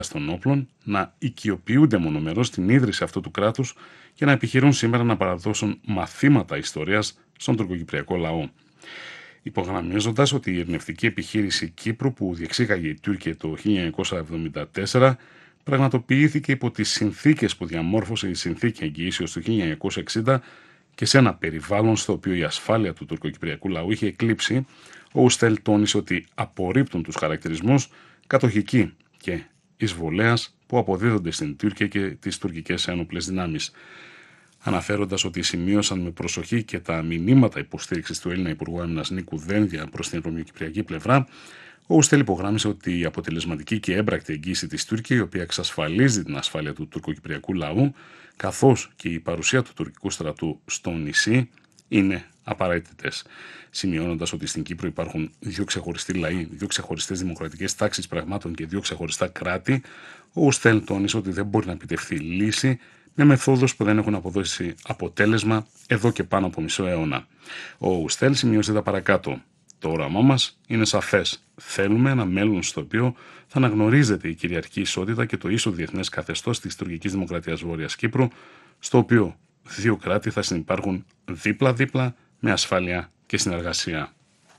των όπλων να οικειοποιούνται μονομερώς την ίδρυση αυτού του κράτους και να επιχειρούν σήμερα να παραδώσουν μαθήματα ιστορίας στον τουρκοκυπριακό λαό. Υπογραμμίζοντας ότι η ειρηνευτική επιχείρηση Κύπρου που διεξήγαγε η Τούρκια το 1974 πραγματοποιήθηκε υπό τις συνθήκες που διαμόρφωσε η Συνθήκη Εγγυήσεως του 1960 και σε ένα περιβάλλον στο οποίο η ασφάλεια του τουρκοκυπριακού λαού είχε εκλείψει, ο Ουστέλ τόνισε ότι απορρίπτουν τους χαρακτηρισμούς κατοχική και εισβολέας που αποδίδονται στην Τούρκια και τις τουρκικές ένοπλες δυνάμεις. Αναφέροντας ότι σημείωσαν με προσοχή και τα μηνύματα υποστήριξης του Έλληνα Υπουργού Άμυνας Νίκου Δένδια προς την ρωμαιοκυπριακή πλευρά, ο Ουστέλ υπογράμμισε ότι η αποτελεσματική και έμπρακτη εγγύηση της Τούρκια, η οποία εξασφαλίζει την ασφάλεια του τουρκοκυπριακού λαού, καθώς και η παρουσία του τουρκικού στρατού στο νησί, είναι απαραίτητες. Σημειώνοντας ότι στην Κύπρο υπάρχουν δύο ξεχωριστοί λαοί, δύο ξεχωριστές δημοκρατικές τάξεις πραγμάτων και δύο ξεχωριστά κράτη, ο Ουστέλ τόνισε ότι δεν μπορεί να επιτευχθεί λύση με μεθόδους που δεν έχουν αποδώσει αποτέλεσμα εδώ και πάνω από μισό αιώνα. Ο Ουστέλ σημείωσε τα παρακάτω. Το όραμά μας είναι σαφές. Θέλουμε ένα μέλλον στο οποίο θα αναγνωρίζεται η κυριαρχική ισότητα και το ίσο διεθνές καθεστώς της τουρκικής δημοκρατίας Βόρειας Κύπρου, στο οποίο δύο κράτη θα συνυπάρχουν δίπλα-δίπλα με ασφάλεια και συνεργασία.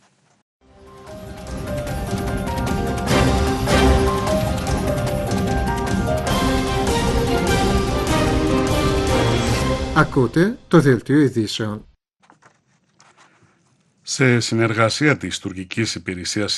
Ακούτε το Δελτίο Ειδήσεων. Σε συνεργασία της τουρκικής υπηρεσίας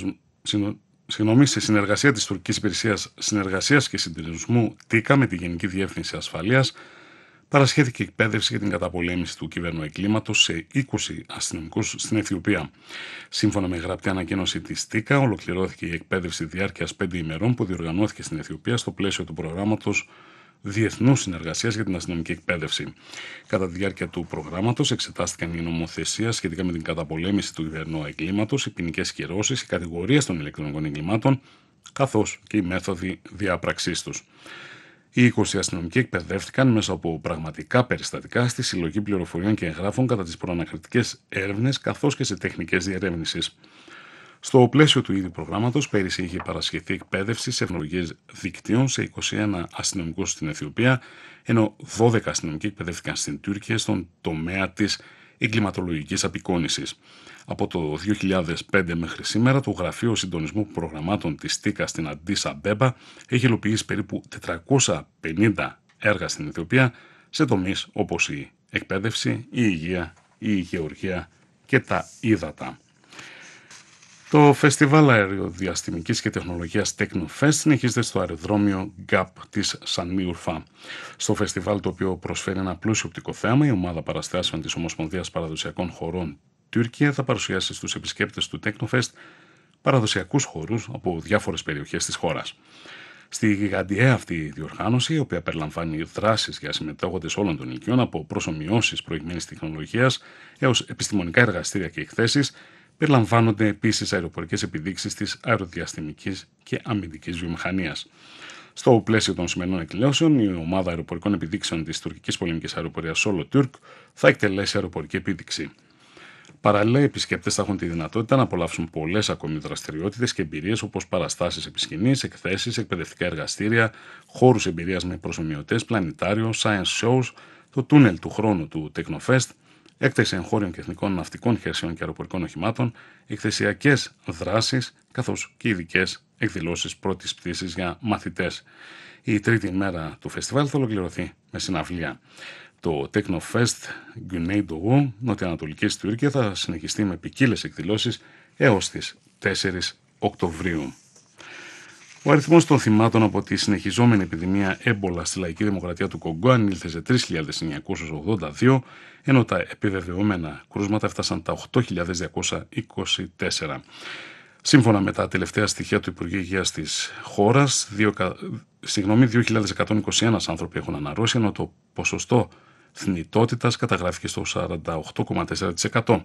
συνεργασίας και συντονισμού ΤΙΚΑ με τη Γενική Διεύθυνση Ασφαλείας, παρασχέθηκε εκπαίδευση για την καταπολέμηση του κυβερνοεγκλήματος σε 20 αστυνομικούς στην Αιθιοπία. Σύμφωνα με γραπτή ανακοίνωση της ΤΙΚΑ, ολοκληρώθηκε η εκπαίδευση διάρκειας 5 ημερών που διοργανώθηκε στην Αιθιοπία στο πλαίσιο του προγράμματος Διεθνούς Συνεργασίας για την Αστυνομική Εκπαίδευση. Κατά τη διάρκεια του προγράμματος εξετάστηκαν η νομοθεσία σχετικά με την καταπολέμηση του κυβερνοεγκλήματος, οι ποινικές κυρώσεις, οι κατηγορίες των ηλεκτρονικών εγκλημάτων, καθώς και οι μέθοδοι διάπραξής τους. Οι 20 αστυνομικοί εκπαιδεύτηκαν μέσα από πραγματικά περιστατικά στη συλλογή πληροφοριών και εγγράφων κατά τις προανακριτικές έρευνες, καθώς και σε τεχνικές διερεύνησεις. Στο πλαίσιο του ίδιου προγράμματος, πέρυσι είχε παρασχεθεί εκπαίδευση σε τεχνολογίες δικτύων σε 21 αστυνομικούς στην Αιθιοπία, ενώ 12 αστυνομικοί εκπαιδεύτηκαν στην Τουρκία στον τομέα της εγκληματολογικής απεικόνησης. Από το 2005 μέχρι σήμερα, το Γραφείο Συντονισμού Προγραμμάτων της ΤΙΚΑ στην Αντίσα Μπέμπα έχει υλοποιήσει περίπου 450 έργα στην Αιθιοπία σε τομείς όπως η εκπαίδευση, η υγεία, η γεωργία και τα ύδατα. Το Φεστιβάλ Αεροδιαστημικής και Τεχνολογίας TechnoFest συνεχίζεται στο αεροδρόμιο GAP της Σανμί Ουρφά. Στο φεστιβάλ, το οποίο προσφέρει ένα πλούσιο οπτικό θέαμα, η ομάδα παραστάσεων της Ομοσπονδίας Παραδοσιακών Χωρών Τουρκία θα παρουσιάσει στους επισκέπτες του TechnoFest παραδοσιακούς χορούς από διάφορες περιοχές της χώρας. Στη γιγαντιαία αυτή διοργάνωση, η οποία περιλαμβάνει δράσεις για συμμετέχοντες όλων των ηλικιών, από προσομοιώσεις προηγμένης τεχνολογίας έως επιστημονικά εργαστήρια και εκθέσεις, περιλαμβάνονται επίσης αεροπορικές επιδείξεις της αεροδιαστημικής και αμυντικής βιομηχανίας. Στο πλαίσιο των σημερινών εκδηλώσεων, η ομάδα αεροπορικών επιδείξεων της τουρκικής πολεμικής αεροπορίας Solo Turk θα εκτελέσει αεροπορική επίδειξη. Παράλληλα, οι επισκέπτες θα έχουν τη δυνατότητα να απολαύσουν πολλές ακόμη δραστηριότητες και εμπειρίες, όπως παραστάσεις επί σκηνής, εκθέσεις, εκπαιδευτικά εργαστήρια, χώρους εμπειρίας με προσομοιωτές, πλανητάριο, science shows, το τούνελ του χρόνου του TechnoFest, έκταση εγχώριων και εθνικών ναυτικών χερσαίων και αεροπορικών οχημάτων, εκθεσιακές δράσεις, καθώς και ειδικές εκδηλώσεις πρώτης πτήσης για μαθητές. Η τρίτη μέρα του φεστιβάλ θα ολοκληρωθεί με συναυλία. Το TechnoFest Güneydoğu, νοτιοανατολικής Τουρκία, θα συνεχιστεί με ποικίλες εκδηλώσεις έως τις 4 Οκτωβρίου. Ο αριθμός των θυμάτων από τη συνεχιζόμενη επιδημία έμπολα στη Λαϊκή Δημοκρατία του Κονγκό ανήλθε σε 3.982, ενώ τα επιβεβαιωμένα κρούσματα έφτασαν τα 8.224. Σύμφωνα με τα τελευταία στοιχεία του Υπουργείου Υγείας της χώρας, 2.121 άνθρωποι έχουν αναρρώσει, ενώ το ποσοστό θνητότητας καταγράφηκε στο 48,4%.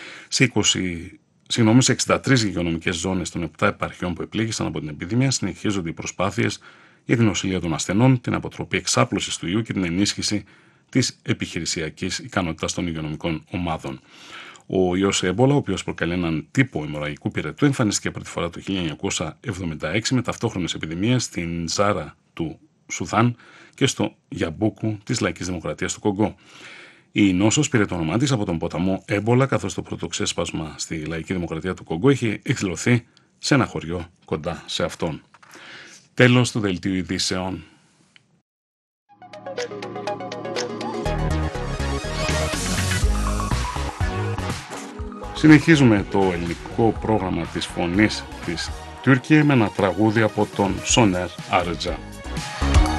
Σε 63 υγειονομικές ζώνες των 7 επαρχιών που επλήγησαν από την επιδημία συνεχίζονται οι προσπάθειες για την νοσηλεία των ασθενών, την αποτροπή εξάπλωσης του ιού και την ενίσχυση της επιχειρησιακής ικανότητας των υγειονομικών ομάδων. Ο ιός έμπολα, ο οποίος προκαλεί έναν τύπο αιμορραγικού πυρετού, εμφανίστηκε πρώτη φορά το 1976 με ταυτόχρονες επιδημίες στην Τζάρα του Σουδάν και στο Γιαμπούκου της Λαϊκής Δημοκρατίας του Κονγκό. Η νόσος πήρε το όνομά της από τον ποταμό Έμπολα, καθώς το πρώτο ξέσπασμα στη Λαϊκή Δημοκρατία του Κονγκό είχε εκδηλωθεί σε ένα χωριό κοντά σε αυτόν. Τέλος του δελτίου ειδήσεων. Συνεχίζουμε το ελληνικό πρόγραμμα της φωνής της Τουρκία με ένα τραγούδι από τον Σόνερ Άρετζα.